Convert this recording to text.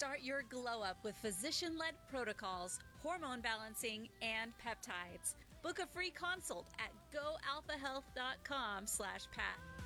Start your glow up with physician-led protocols, hormone balancing, and peptides. Book a free consult at goalphahealth.com/Pat.